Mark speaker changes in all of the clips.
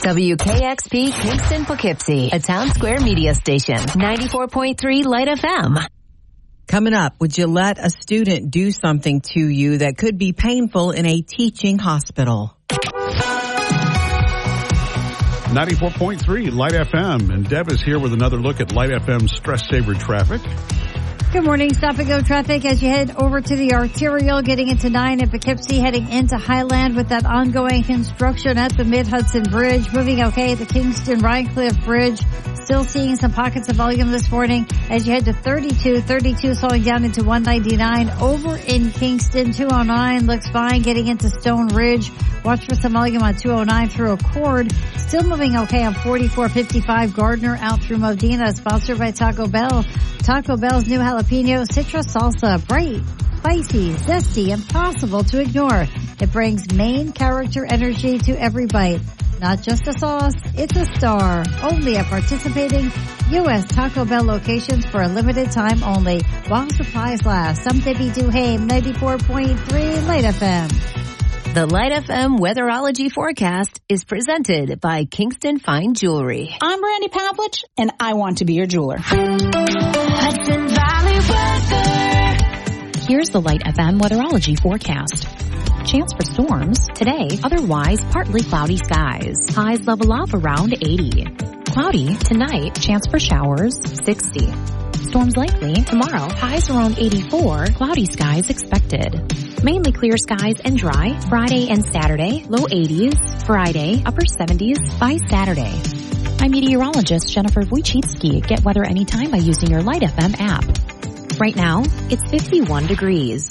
Speaker 1: WKXP Kingston Poughkeepsie, a Town Square media station. 94.3 Light FM.
Speaker 2: Coming up, would you let a student do something to you that could be painful in a teaching hospital?
Speaker 3: 94.3 Light FM. And Deb is here with another look at Light FM stress saver traffic.
Speaker 4: Good morning. Stop and go traffic as you head over to the arterial, getting into 9 in Poughkeepsie, heading into Highland with that ongoing construction at the Mid-Hudson Bridge. Moving okay at the Kingston-Rhinecliff Bridge. Still seeing some pockets of volume this morning as you head to 32 slowing down into 199 over in Kingston. 209 looks fine getting into Stone Ridge. Watch for some volume on 209 through Accord. Still moving okay on 4455 Gardner out through Modena, sponsored by Taco Bell. Taco Bell's new jalapeno citrus salsa, bright, spicy, zesty, impossible to ignore. It brings main character energy to every bite. Not just a sauce, it's a star. Only at participating U.S. Taco Bell locations for a limited time only. While supplies last. I'm Debbie Duhame, 94.3 Light FM.
Speaker 1: The Light FM Weatherology Forecast is presented by Kingston Fine Jewelry.
Speaker 5: I'm Brandy Pavlich, and I want to be your jeweler.
Speaker 6: Hudson Valley weather.
Speaker 7: Here's the Light FM Weatherology Forecast. Chance for storms today, otherwise partly cloudy skies. Highs level off around 80. Cloudy tonight, chance for showers 60. Storms likely tomorrow, highs around 84, cloudy skies expected. Mainly clear skies and dry Friday and Saturday, low 80s. Friday, upper 70s by Saturday. I'm meteorologist Jennifer Wojcicki. Get weather anytime by using your Light FM app. Right now, it's 51 degrees.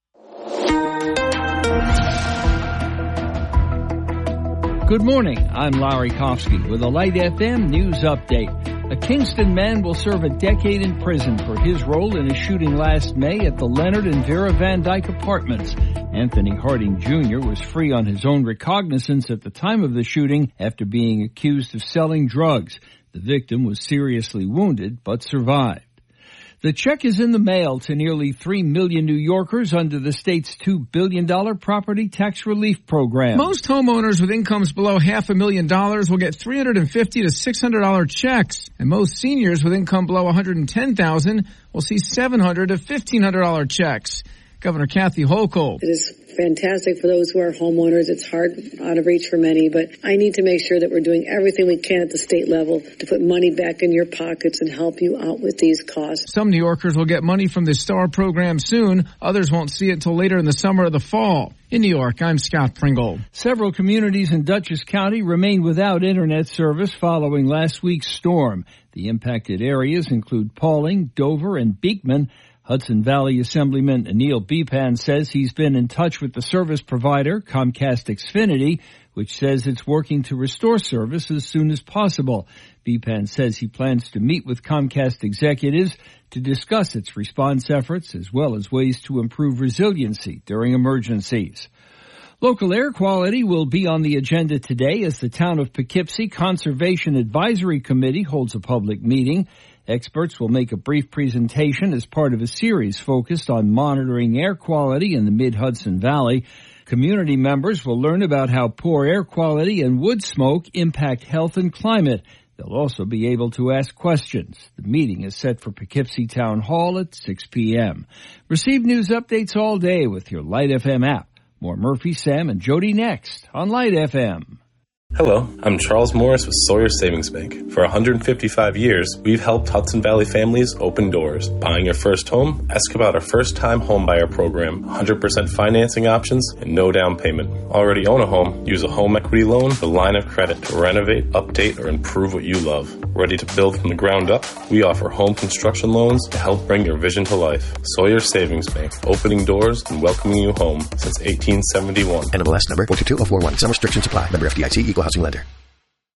Speaker 8: Good morning. I'm Larry Kofsky with a Light FM news update. A Kingston man will serve a decade in prison for his role in a shooting last May at the Leonard and Vera Van Dyke apartments. Anthony Harding Jr. was free on his own recognizance at the time of the shooting after being accused of selling drugs. The victim was seriously wounded but survived. The check is in the mail to nearly 3 million New Yorkers under the state's $2 billion property tax relief program.
Speaker 9: Most homeowners with incomes below $500,000 will get $350 to $600 checks, and most seniors with income below $110,000 will see $700 to $1,500 checks. Governor Kathy Hochul.
Speaker 10: It is fantastic for those who are homeowners. It's hard, out of reach for many, but I need to make sure that we're doing everything we can at the state level to put money back in your pockets and help you out with these costs.
Speaker 9: Some New Yorkers will get money from the STAR program soon. Others won't see it until later in the summer or the fall. In New York, I'm Scott Pringle.
Speaker 8: Several communities in Dutchess County remain without internet service following last week's storm. The impacted areas include Pauling, Dover, and Beekman. Hudson Valley Assemblyman Anil Bipan says he's been in touch with the service provider, Comcast Xfinity, which says it's working to restore service as soon as possible. Bipan says he plans to meet with Comcast executives to discuss its response efforts as well as ways to improve resiliency during emergencies. Local air quality will be on the agenda today as the Town of Poughkeepsie Conservation Advisory Committee holds a public meeting. Experts will make a brief presentation as part of a series focused on monitoring air quality in the Mid-Hudson Valley. Community members will learn about how poor air quality and wood smoke impact health and climate. They'll also be able to ask questions. The meeting is set for Poughkeepsie Town Hall at 6 p.m. Receive news updates all day with your Light FM app. More Murphy, Sam, and Jody next on Light FM.
Speaker 11: Hello, I'm Charles Morris with Sawyer Savings Bank. For 155 years, we've helped Hudson Valley families open doors. Buying your first home? Ask about our first-time homebuyer program, 100% financing options, and no down payment. Already own a home? Use a home equity loan, the line of credit to renovate, update, or improve what you love. Ready to build from the ground up? We offer home construction loans to help bring your vision to life. Sawyer Savings Bank, opening doors and welcoming you home since 1871.
Speaker 12: NMLS number 42241. Some restrictions apply. Member FDIC, Equal Housing Lender.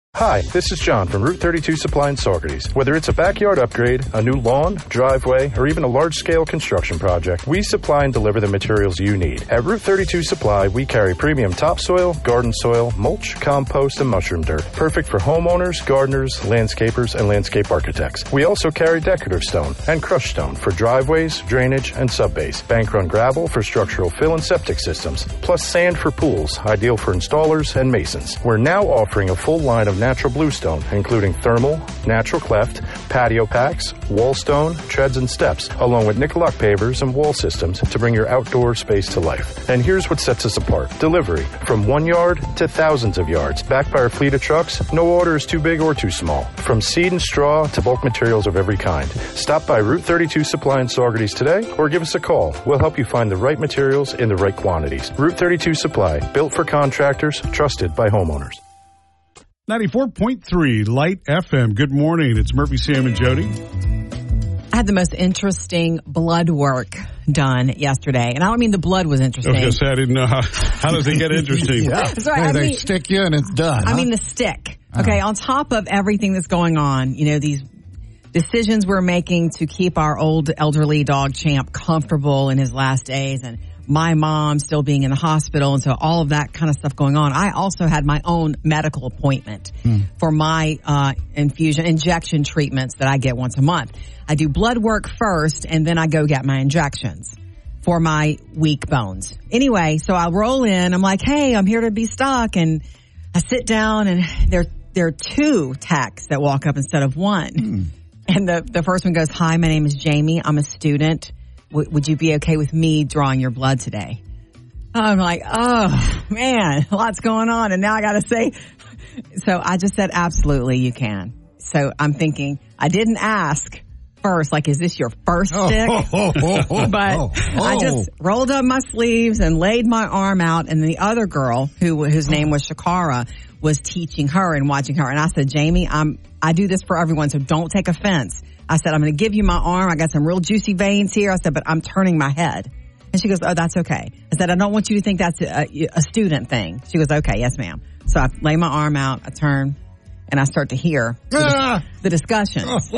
Speaker 12: Hi, this is John from Route 32 Supply in Saugerties. Whether it's a backyard upgrade, a new lawn, driveway, or even a large-scale construction project, we supply and deliver the materials you need. At Route 32 Supply, we carry premium topsoil, garden soil, mulch, compost, and mushroom dirt. Perfect for homeowners, gardeners, landscapers, and landscape architects. We also carry decorative stone and crushed stone for driveways, drainage, and subbase. Bank-run gravel for structural fill and septic systems. Plus sand for pools, ideal for installers and masons. We're now offering a full line of natural bluestone, including thermal, natural cleft, patio packs, wall stone, treads and steps, along with Nicoloc pavers and wall systems to bring your outdoor space to life. And here's what sets us apart. Delivery from 1 yard to thousands of yards. Backed by our fleet of trucks, no order is too big or too small. From seed and straw to bulk materials of every kind. Stop by Route 32 Supply in Saugerties today or give us a call. We'll help you find the right materials in the right quantities. Route 32 Supply, built for contractors, trusted by homeowners.
Speaker 3: 94.3 Light FM. Good morning. It's Murphy, Sam, and Jody.
Speaker 2: I had the most interesting blood work done yesterday. And I don't mean the blood was interesting.
Speaker 3: I was going to say, I didn't know how does it get interesting?
Speaker 13: Yeah.
Speaker 2: Sorry,
Speaker 13: they stick you and it's done.
Speaker 2: I mean the stick. Okay, on top of everything that's going on, you know, these decisions we're making to keep our old elderly dog Champ comfortable in his last days, and my mom still being in the hospital, and so all of that kind of stuff going on. I also had my own medical appointment for my injection treatments that I get once a month. I do blood work first, and then I go get my injections for my weak bones. Anyway, so I roll in. I'm like, hey, I'm here to be stuck. And I sit down, and there are two techs that walk up instead of one. And the first one goes, hi, my name is Jamie. I'm a student. Would you be okay with me drawing your blood today? I'm like, oh, man, lots going on. And now I got to say, so I just said, absolutely, you can. So I'm thinking, I didn't ask first, like, is this your first stick? But I just rolled up my sleeves and laid my arm out. And the other girl, whose name was Shakara, was teaching her and watching her. And I said, Jamie, I do this for everyone, so don't take offense. I said, I'm going to give you my arm. I got some real juicy veins here. I said, but I'm turning my head. And she goes, oh, that's okay. I said, I don't want you to think that's a student thing. She goes, okay, yes, ma'am. So I lay my arm out, I turn, and I start to hear the discussions.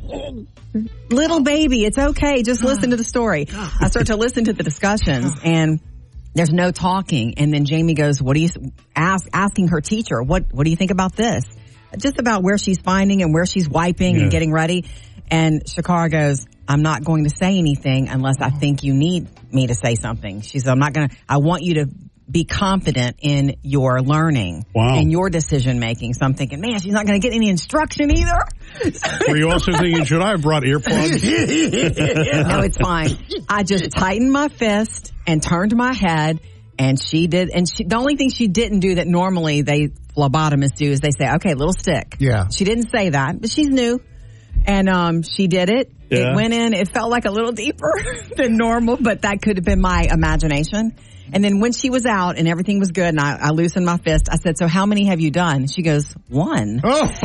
Speaker 2: Little baby, it's okay. Just listen to the story. I start to listen to the discussions, and there's no talking. And then Jamie goes, what do you asking her teacher, what do you think about this? Just about where she's finding and where she's wiping and getting ready. And Shakara goes, I'm not going to say anything unless I think you need me to say something. She said, I want you to be confident in your learning and your decision making. So I'm thinking, man, she's not going to get any instruction either.
Speaker 3: Were you also thinking, should I have brought earplugs?
Speaker 2: No, it's fine. I just tightened my fist and turned my head, and she did. And the only thing she didn't do that normally phlebotomists do is they say, okay, little stick.
Speaker 13: Yeah.
Speaker 2: She didn't say that, but she's new. And she did it. Yeah. It went in. It felt like a little deeper than normal, but that could have been my imagination. And then when she was out and everything was good and I loosened my fist, I said, so how many have you done? She goes, 1. And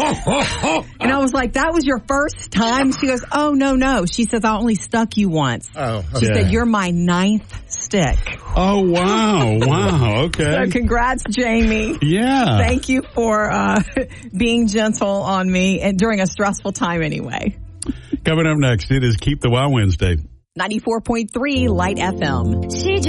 Speaker 2: I was like, that was your first time? She goes, oh, no. She says, I only stuck you once. She said, you're my 9th stick.
Speaker 3: Oh, wow. Okay.
Speaker 2: So congrats, Jamie.
Speaker 3: Yeah.
Speaker 2: Thank you for being gentle on me and during a stressful time anyway.
Speaker 3: Coming up next, it is Keep the Wow Wednesday.
Speaker 2: 94.3 Light FM.
Speaker 6: She